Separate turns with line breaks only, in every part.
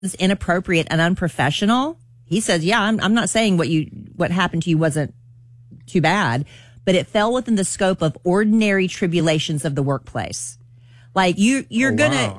is inappropriate and unprofessional. He says, yeah, I'm not saying what happened to you wasn't too bad, but it fell within the scope of ordinary tribulations of the workplace. Like you're gonna,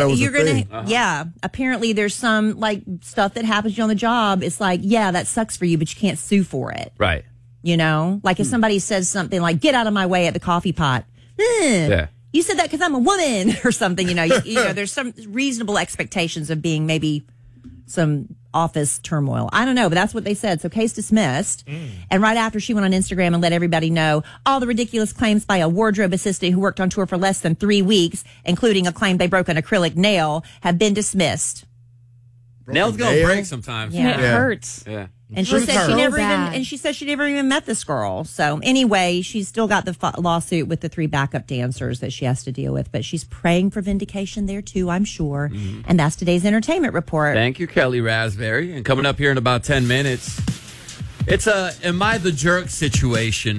apparently there's some like stuff that happens to you on the job. It's like, yeah, that sucks for you, but you can't sue for it.
Right.
You know, like if somebody says something like, get out of my way at the coffee pot. Yeah. You said that because I'm a woman or something, you know, there's some reasonable expectations of being maybe some office turmoil. I don't know, but that's what they said. So case dismissed. And right after, she went on Instagram and let everybody know all the ridiculous claims by a wardrobe assistant who worked on tour for less than 3 weeks, including a claim they broke an acrylic nail, have been dismissed.
Nails gonna break sometimes.
Yeah. It hurts.
Yeah.
And she said she never even met this girl. So anyway, she's still got the lawsuit with the 3 backup dancers that she has to deal with, but she's praying for vindication there too, I'm sure. And that's today's entertainment report.
Thank you, Kelly Raspberry. And coming up here in about 10 minutes, it's a Am I the Jerk situation.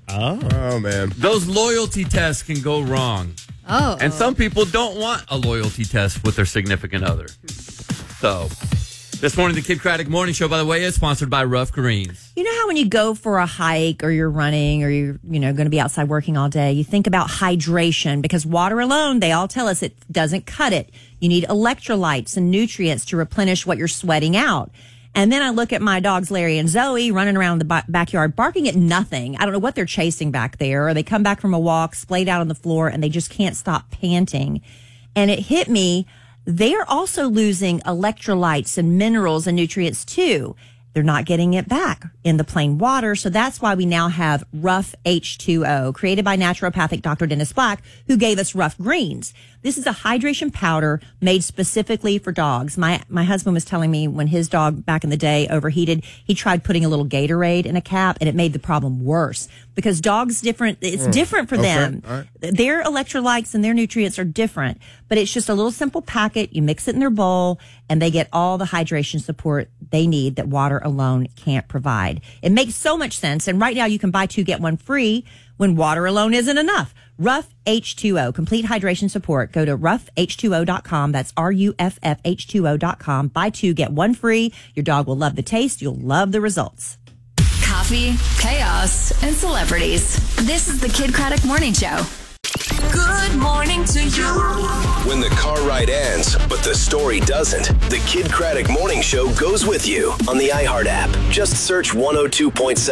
Oh man.
Those loyalty tests can go wrong. And some people don't want a loyalty test with their significant other. So this morning, the Kid Craddock Morning Show, by the way, is sponsored by Rough Greens.
You know how when you go for a hike or you're running or you're going to be outside working all day, you think about hydration because water alone, they all tell us it doesn't cut it. You need electrolytes and nutrients to replenish what you're sweating out. And then I look at my dogs, Larry and Zoe, running around the backyard, barking at nothing. I don't know what they're chasing back there. Or they come back from a walk, splayed out on the floor, and they just can't stop panting. And it hit me. They're also losing electrolytes and minerals and nutrients too. They're not getting it back in the plain water. So that's why we now have Rough H2O, created by naturopathic Dr. Dennis Black, who gave us Rough Greens. This is a hydration powder made specifically for dogs. My husband was telling me when his dog back in the day overheated, he tried putting a little Gatorade in a cap and it made the problem worse because dogs it's different for them. Right. Their electrolytes and their nutrients are different, but it's just a little simple packet. You mix it in their bowl and they get all the hydration support they need that water alone can't provide. It makes so much sense. And right now you can buy 2, get 1 free when water alone isn't enough. Rough H2O, complete hydration support. Go to roughh2o.com. That's RUFFH2O.com. Buy 2, get 1 free. Your dog will love the taste. You'll love the results.
Coffee, chaos, and celebrities. This is the Kid Craddock Morning Show. Good morning to you.
When the car ride ends, but the story doesn't, the Kid Craddock Morning Show goes with you on the iHeart app. Just search 102.7